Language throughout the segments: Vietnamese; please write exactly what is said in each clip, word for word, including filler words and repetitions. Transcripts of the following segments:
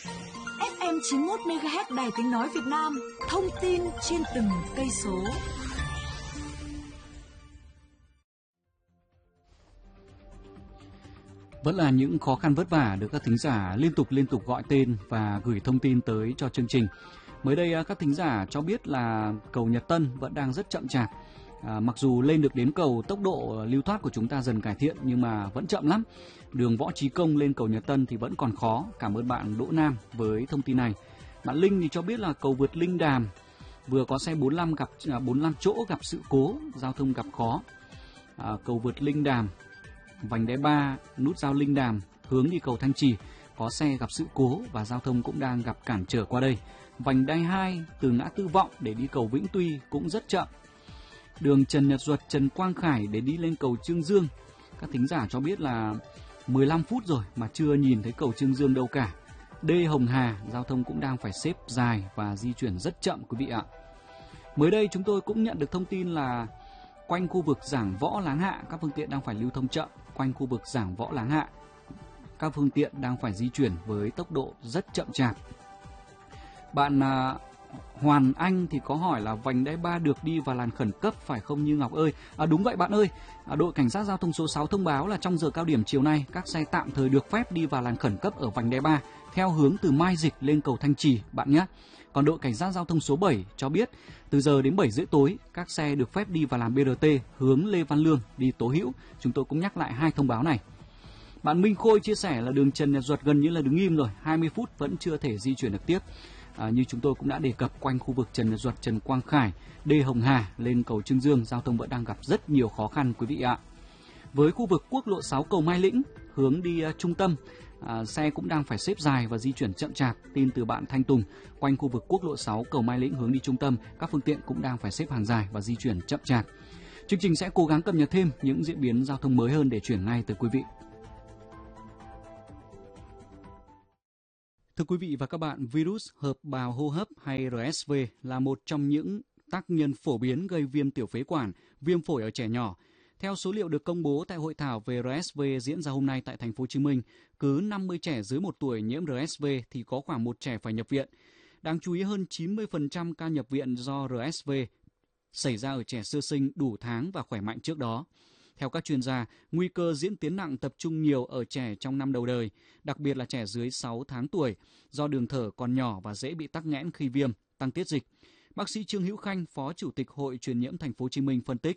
ép em chín mươi mốt mê ga héc Đài Tiếng Nói Việt Nam, thông tin trên từng cây số. Vẫn là những khó khăn vất vả được các thính giả liên tục liên tục gọi tên và gửi thông tin tới cho chương trình. Mới đây các thính giả cho biết là cầu Nhật Tân vẫn đang rất chậm chạp. À, mặc dù lên được đến cầu, tốc độ lưu thoát của chúng ta dần cải thiện nhưng mà vẫn chậm lắm. Đường Võ Chí Công lên cầu Nhật Tân thì vẫn còn khó. Cảm ơn bạn Đỗ Nam với thông tin này. Bạn Linh thì cho biết là cầu vượt Linh Đàm vừa có xe bốn mươi lăm gặp bốn mươi lăm chỗ gặp sự cố, giao thông gặp khó. À, cầu vượt Linh Đàm, vành đai ba, nút giao Linh Đàm hướng đi cầu Thanh Trì có xe gặp sự cố và giao thông cũng đang gặp cản trở qua đây. Vành đai hai từ ngã tư Vọng để đi cầu Vĩnh Tuy cũng rất chậm. Đường Trần Nhật Duật, Trần Quang Khải để đi lên cầu Chương Dương, các thính giả cho biết là mười lăm phút rồi mà chưa nhìn thấy cầu Chương Dương đâu cả. D Hồng Hà, giao thông cũng đang phải xếp dài và di chuyển rất chậm quý vị ạ. Mới đây chúng tôi cũng nhận được thông tin là quanh khu vực Giảng Võ Láng Hạ các phương tiện đang phải lưu thông chậm. Quanh khu vực Giảng Võ Láng Hạ các phương tiện đang phải di chuyển với tốc độ rất chậm chạp. Bạn à, Hoàn Anh thì có hỏi là vành đai ba được đi vào làn khẩn cấp phải không Như Ngọc ơi? À, đúng vậy bạn ơi, à, đội cảnh sát giao thông số sáu thông báo là trong giờ cao điểm chiều nay các xe tạm thời được phép đi vào làn khẩn cấp ở vành đai ba theo hướng từ Mai Dịch lên cầu Thanh Trì bạn nhé. Còn đội cảnh sát giao thông số bảy cho biết từ giờ đến bảy rưỡi tối các xe được phép đi vào làn bê rờ tê hướng Lê Văn Lương đi Tố Hữu. Chúng tôi cũng nhắc lại hai thông báo này. Bạn Minh Khôi chia sẻ là đường Trần Nhật Duật gần như là đứng im rồi, hai mươi phút vẫn chưa thể di chuyển được tiếp. À, như chúng tôi cũng đã đề cập, quanh khu vực Trần Nhật Duật, Trần Quang Khải, D Hồng Hà lên cầu Chương Dương giao thông vẫn đang gặp rất nhiều khó khăn quý vị ạ. Với khu vực quốc lộ sáu cầu Mai Lĩnh hướng đi uh, trung tâm, à, xe cũng đang phải xếp dài và di chuyển chậm chạp. Tin từ bạn Thanh Tùng, quanh khu vực quốc lộ sáu cầu Mai Lĩnh hướng đi trung tâm, các phương tiện cũng đang phải xếp hàng dài và di chuyển chậm chạp. Chương trình sẽ cố gắng cập nhật thêm những diễn biến giao thông mới hơn để chuyển ngay tới quý vị. Thưa quý vị và các bạn, virus hợp bào hô hấp hay rờ ét vê là một trong những tác nhân phổ biến gây viêm tiểu phế quản, viêm phổi ở trẻ nhỏ. Theo số liệu được công bố tại hội thảo về rờ ét vê diễn ra hôm nay tại thành phố Hồ Chí Minh, cứ năm mươi trẻ dưới một tuổi nhiễm rờ ét vê thì có khoảng một trẻ phải nhập viện. Đáng chú ý hơn chín mươi phần trăm ca nhập viện do rờ ét vê xảy ra ở trẻ sơ sinh đủ tháng và khỏe mạnh trước đó. Theo các chuyên gia, nguy cơ diễn tiến nặng tập trung nhiều ở trẻ trong năm đầu đời, đặc biệt là trẻ dưới sáu tháng tuổi, do đường thở còn nhỏ và dễ bị tắc nghẽn khi viêm, tăng tiết dịch. Bác sĩ Trương Hữu Khanh, Phó Chủ tịch Hội Truyền nhiễm Thành phố Hồ Chí Minh phân tích.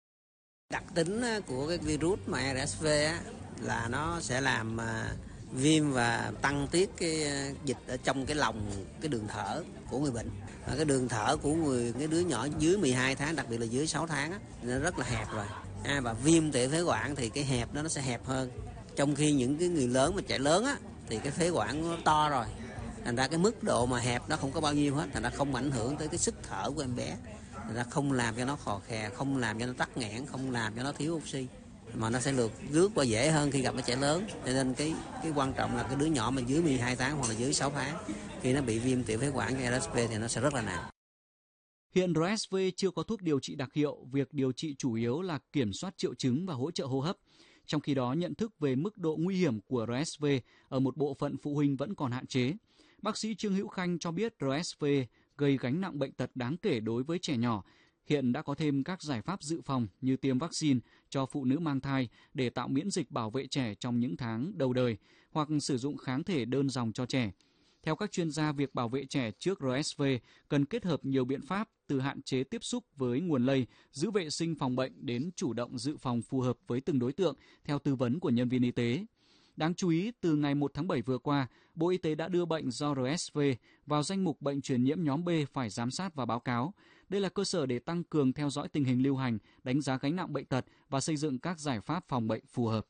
Đặc tính của cái virus mà rờ ét vê á, là nó sẽ làm viêm và tăng tiết cái dịch ở trong cái lòng, cái đường thở của người bệnh. Và cái đường thở của người cái đứa nhỏ dưới mười hai tháng, đặc biệt là dưới sáu tháng á, nó rất là hẹp rồi. À, và viêm tiểu phế quản thì cái hẹp đó nó sẽ hẹp hơn. Trong khi những cái người lớn mà trẻ lớn á thì cái phế quản nó to rồi. Thành ra cái mức độ mà hẹp nó không có bao nhiêu hết, thành ra không ảnh hưởng tới cái sức thở của em bé. Thành ra không làm cho nó khò khè, không làm cho nó tắc nghẽn, không làm cho nó thiếu oxy. Mà nó sẽ lượt rước qua dễ hơn khi gặp cái trẻ lớn. Cho nên cái cái quan trọng là cái đứa nhỏ mà dưới mười hai tháng hoặc là dưới sáu tháng, khi nó bị viêm tiểu phế quản rờ ét vê thì nó sẽ rất là nặng. Hiện rờ ét vê chưa có thuốc điều trị đặc hiệu, việc điều trị chủ yếu là kiểm soát triệu chứng và hỗ trợ hô hấp. Trong khi đó, nhận thức về mức độ nguy hiểm của rờ ét vê ở một bộ phận phụ huynh vẫn còn hạn chế. Bác sĩ Trương Hữu Khanh cho biết rờ ét vê gây gánh nặng bệnh tật đáng kể đối với trẻ nhỏ. Hiện đã có thêm các giải pháp dự phòng như tiêm vaccine cho phụ nữ mang thai để tạo miễn dịch bảo vệ trẻ trong những tháng đầu đời, hoặc sử dụng kháng thể đơn dòng cho trẻ. Theo các chuyên gia, việc bảo vệ trẻ trước rờ ét vê cần kết hợp nhiều biện pháp từ hạn chế tiếp xúc với nguồn lây, giữ vệ sinh phòng bệnh đến chủ động dự phòng phù hợp với từng đối tượng theo tư vấn của nhân viên y tế. Đáng chú ý, từ ngày một tháng bảy vừa qua, Bộ Y tế đã đưa bệnh do rờ ét vê vào danh mục bệnh truyền nhiễm nhóm B phải giám sát và báo cáo. Đây là cơ sở để tăng cường theo dõi tình hình lưu hành, đánh giá gánh nặng bệnh tật và xây dựng các giải pháp phòng bệnh phù hợp.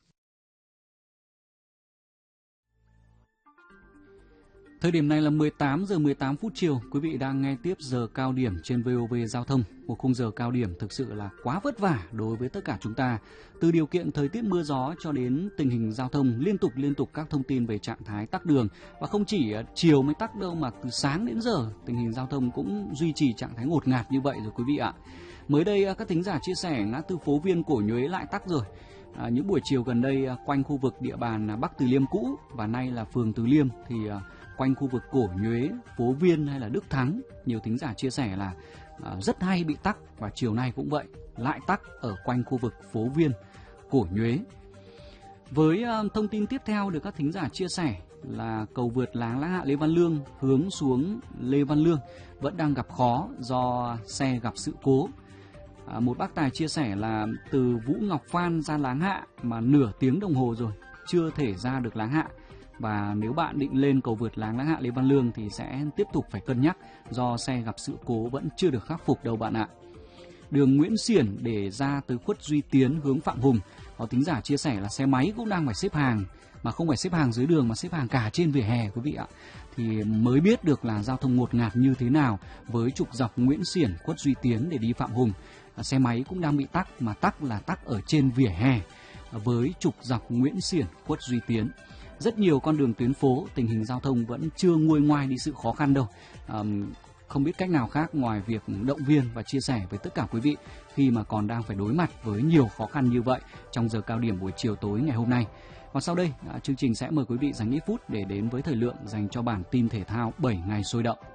Thời điểm này là mười tám giờ mười tám phút chiều, quý vị đang nghe tiếp giờ cao điểm trên vê o vê Giao thông. Một khung giờ cao điểm thực sự là quá vất vả đối với tất cả chúng ta. Từ điều kiện thời tiết mưa gió cho đến tình hình giao thông, liên tục liên tục các thông tin về trạng thái tắc đường. Và không chỉ chiều mới tắc đâu mà từ sáng đến giờ tình hình giao thông cũng duy trì trạng thái ngột ngạt như vậy rồi quý vị ạ. Mới đây các thính giả chia sẻ ngã tư Phố Viên Cổ Nhuế lại tắc rồi. À, những buổi chiều gần đây quanh khu vực địa bàn Bắc Từ Liêm cũ và nay là phường Từ Liêm thì quanh khu vực Cổ Nhuế, Phố Viên hay là Đức Thắng. Nhiều thính giả chia sẻ là à, rất hay bị tắc, và chiều nay cũng vậy, lại tắc ở quanh khu vực Phố Viên, Cổ Nhuế. Với uh, thông tin tiếp theo được các thính giả chia sẻ là cầu vượt Láng Lá Hạ Lê Văn Lương hướng xuống Lê Văn Lương vẫn đang gặp khó do xe gặp sự cố. À, một bác tài chia sẻ là từ Vũ Ngọc Phan ra Láng Hạ mà nửa tiếng đồng hồ rồi chưa thể ra được Láng Hạ, và nếu bạn định lên cầu vượt Láng Lá Hạ Lê Văn Lương thì sẽ tiếp tục phải cân nhắc do xe gặp sự cố vẫn chưa được khắc phục đâu bạn ạ. Đường Nguyễn Xiển để ra tới khuất Duy Tiến hướng Phạm Hùng, có thính giả chia sẻ là xe máy cũng đang phải xếp hàng, mà không phải xếp hàng dưới đường mà xếp hàng cả trên vỉa hè quý vị ạ. Thì mới biết được là giao thông ngột ngạt như thế nào với trục dọc Nguyễn Xiển khuất Duy Tiến để đi Phạm Hùng. À, xe máy cũng đang bị tắc, mà tắc là tắc ở trên vỉa hè với trục dọc Nguyễn Xiển khuất Duy Tiến. Rất nhiều con đường tuyến phố, tình hình giao thông vẫn chưa nguôi ngoai đi sự khó khăn đâu. À, không biết cách nào khác ngoài việc động viên và chia sẻ với tất cả quý vị khi mà còn đang phải đối mặt với nhiều khó khăn như vậy trong giờ cao điểm buổi chiều tối ngày hôm nay. Và sau đây, à, chương trình sẽ mời quý vị dành ít phút để đến với thời lượng dành cho bản tin thể thao bảy ngày sôi động.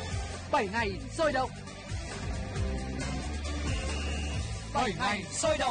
bảy ngày sôi động. bảy ngày sôi động.